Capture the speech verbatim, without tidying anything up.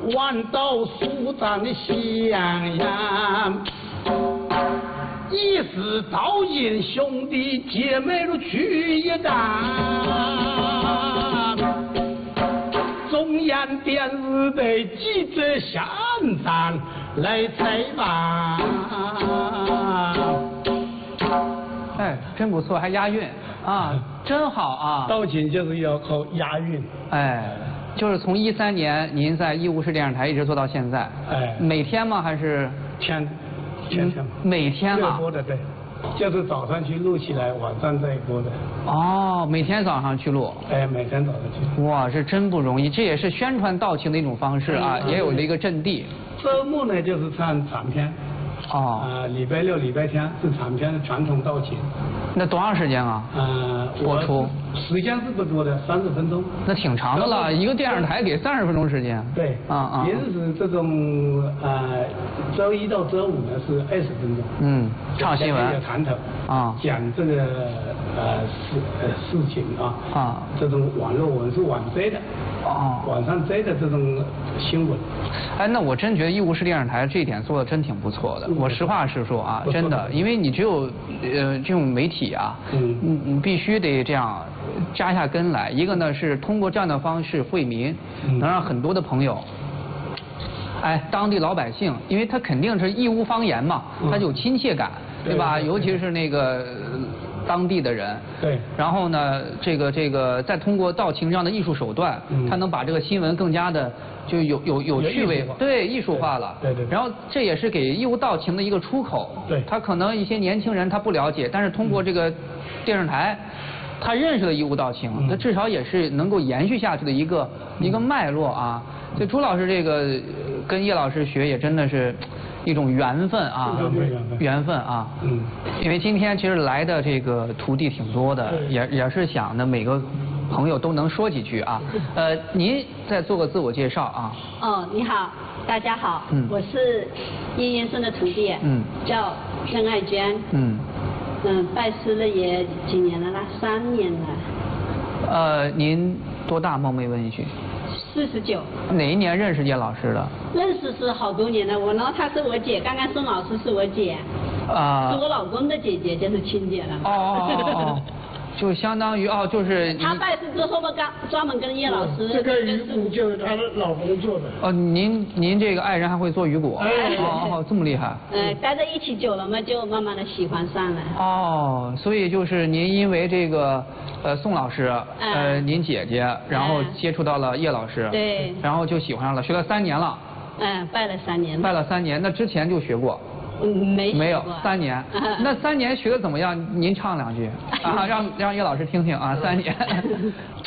弯刀舒展的夕阳阳。一时早引兄弟姐妹都去一趟，中央电视台记者现场来采访。 哎，真不错，还押韵啊，真好啊！ 道情就是要靠押韵。 哎，就是从一三年您在义乌市电视台一直做到现在。 哎， 每天吗？还是天天天？ 每天啊。 热播的对，就是早上去录起来，晚上再播的。 哦，每天早上去录。 哎，每天早上去。 哇，这真不容易，这也是宣传道情的一种方式啊， 嗯、 也有了一个阵地。 周末呢，就是唱长篇。 哦。 啊、呃，礼拜六、礼拜天是长篇的传统道情。 那多长时间啊？ 呃， 播出时间是不多的，三十分钟。 那挺长的了，一个电视台给三十分钟时间。 对。 啊啊。 平时这种呃，周一到周五呢是二十分钟。 嗯，唱新闻。 谈头。 啊。 讲这个呃事呃事情啊。 啊。 这种网络文是网摘的。 哦。 网上摘的这种新闻。 哎，那我真觉得义乌市电视台这一点做的真挺不错的。我实话实说啊，真的，因为你只有呃这种媒体啊，嗯，你你必须得这样扎下根来。一个呢是通过这样的方式惠民，能让很多的朋友，哎，当地老百姓，因为他肯定是义乌方言嘛，他有亲切感，对吧？尤其是那个当地的人， 对。 然后呢，这个这个再通过道情这样的艺术手段，他能把这个新闻更加的。就有有有趣味，对，艺术化了， 对对。 然后这也是给义乌道情的一个出口， 对。 他可能一些年轻人他不了解，但是通过这个电视台，他认识了义乌道情，他至少也是能够延续下去的一个一个脉络啊。所以朱老师这个跟叶老师学也真的是一种缘分啊，缘分啊。嗯。因为今天其实来的这个徒弟挺多的，也也是想呢每个。朋友都能说几句啊，呃，您再做个自我介绍啊。 哦，你好，大家好，嗯，我是叶先生的徒弟，嗯，叫郑爱娟，嗯，嗯，拜师了也几年了啦，三年了。 呃，您多大？冒昧问一句。 四十九。 哪一年认识叶老师的？ 认识是好多年了，我呢，她是我姐，刚刚宋老师是我姐，啊、呃，是我老公的姐姐，就是亲姐了。 哦哦哦哦。就相当于哦，就是他拜师之后嘛，刚专门跟叶老师。 这个鱼骨就是他的老公做的。 哦，您您这个爱人还会做鱼骨？哎，哦哦，这么厉害。 呃，待在一起久了嘛，就慢慢的喜欢上了。 哦，所以就是您因为这个呃宋老师，呃您姐姐，然后接触到了叶老师， 对， 然后就喜欢上了，学了三年了。 嗯，拜了三年。 拜了三年，那之前就学过。 嗯，没没有三年，那三年学的怎么样？您唱两句啊，让让叶老师听听啊，三年。